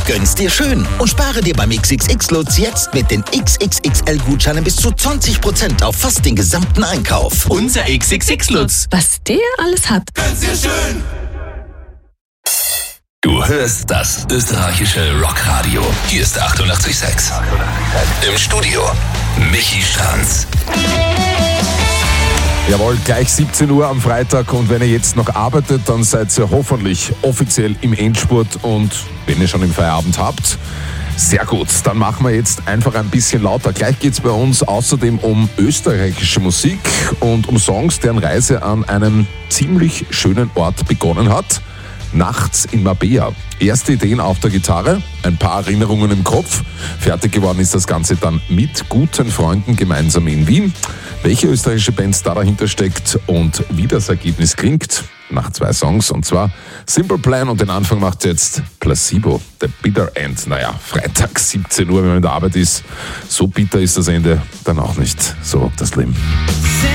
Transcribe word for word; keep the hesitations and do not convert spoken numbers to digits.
Gönn's dir schön und spare dir beim X X X-Lutz jetzt mit den X X X L-Gutscheinen bis zu zwanzig Prozent auf fast den gesamten Einkauf. Unser X X X-Lutz. Was der alles hat. Gönn's dir schön. Du hörst das österreichische Rockradio. Hier ist achtundachtzig Komma sechs. Im Studio Michi Stranz. Jawohl, gleich siebzehn Uhr am Freitag, und wenn ihr jetzt noch arbeitet, dann seid ihr hoffentlich offiziell im Endspurt, und wenn ihr schon im Feierabend habt, sehr gut, dann machen wir jetzt einfach ein bisschen lauter. Gleich geht es bei uns außerdem um österreichische Musik und um Songs, deren Reise an einem ziemlich schönen Ort begonnen hat. Nachts in Marbella. Erste Ideen auf der Gitarre, ein paar Erinnerungen im Kopf. Fertig geworden ist das Ganze dann mit guten Freunden gemeinsam in Wien. Welche österreichische Band da dahinter steckt und wie das Ergebnis klingt, nach zwei Songs, und zwar Simple Plan, und den Anfang macht jetzt Placebo, The Bitter End. Naja, Freitag siebzehn Uhr, wenn man in der Arbeit ist, so bitter ist das Ende dann auch nicht. So das Leben.